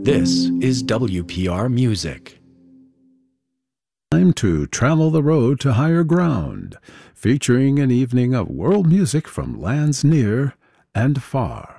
This is WPR Music. Time to travel the road to higher ground, featuring an evening of world music from lands near and far.